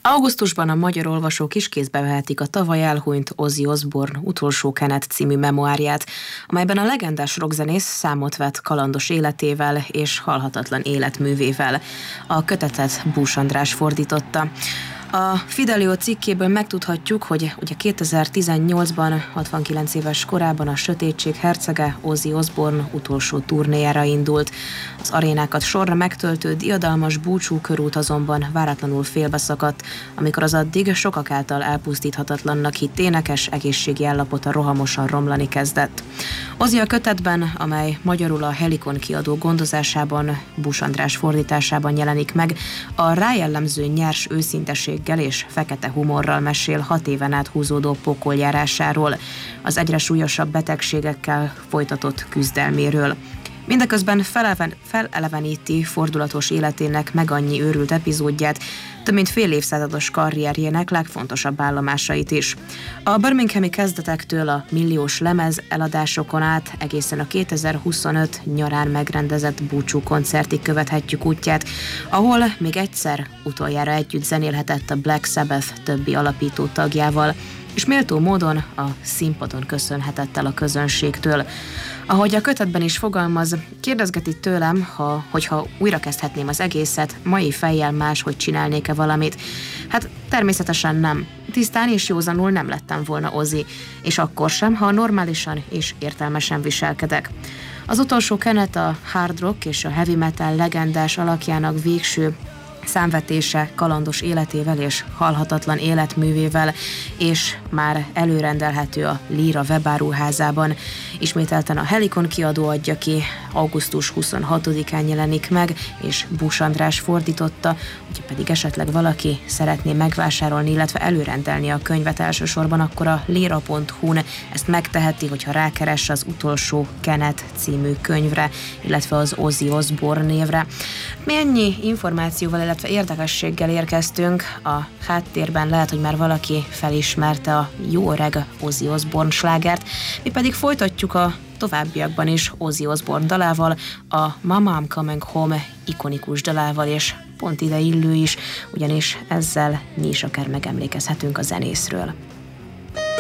Augusztusban a magyar olvasók is kézbe vehetik a tavaly elhunyt Ozzy Osbourne Utolsó Kenet című memoárját, amelyben a legendás rockzenész számot vett kalandos életével és halhatatlan életművével. A kötetet Bús András fordította. A Fidelio cikkéből megtudhatjuk, hogy ugye 2018-ban, 69 éves korában a sötétség hercege Ozzy Osbourne utolsó turnéjára indult. Az arénákat sorra megtöltő diadalmas búcsú körút azonban váratlanul félbeszakadt, amikor az addig sokak által elpusztíthatatlannak hitt énekes egészségi állapota rohamosan romlani kezdett. Ozzy a kötetben, amely magyarul a Helikon kiadó gondozásában, Bús András fordításában jelenik meg, a rájellemző nyers őszinteséggel és fekete humorral mesél 6 éven át húzódó pokoljárásáról, az egyre súlyosabb betegségekkel folytatott küzdelméről. Mindeközben feleleveníti fordulatos életének meg annyi őrült epizódját, több mint fél évszázados karrierjének legfontosabb állomásait is. A birminghami kezdetektől a milliós lemez eladásokon át egészen a 2025 nyarán megrendezett búcsú koncertig követhetjük útját, ahol még egyszer utoljára együtt zenélhetett a Black Sabbath többi alapító tagjával, és méltó módon a színpadon köszönhetett el a közönségtől. Ahogy a kötetben is fogalmaz, kérdezgeti tőlem, hogyha újra kezdhetném az egészet, mai fejjel máshogy csinálnék-e valamit. Hát természetesen nem. Tisztán és józanul nem lettem volna Ozzy, és akkor sem, ha normálisan és értelmesen viselkedek. Az Utolsó Kenet a hard rock és a heavy metal legendás alakjának végső számvetése kalandos életével és halhatatlan életművével, és már előrendelhető a Líra webáruházában. Ismételten a Helikon kiadó adja ki, augusztus 26-án jelenik meg, és Bús András fordította, hogyha pedig esetleg valaki szeretné megvásárolni, illetve előrendelni a könyvet elsősorban, akkor a lira.hu-n ezt megteheti, hogyha rákeres az Utolsó Kenet című könyvre, illetve az Ozzy Osbourne névre. Mi ennyi információval, illetve érdekességgel érkeztünk. A háttérben lehet, hogy már valaki felismerte a jó öreg Ozzy Osbourne slágert, mi pedig folytatjuk a továbbiakban is Ozzy Osbourne dalával, a Mama I'm Coming Home ikonikus dalával, és pont ide illő is, ugyanis ezzel mi is akár megemlékezhetünk a zenészről.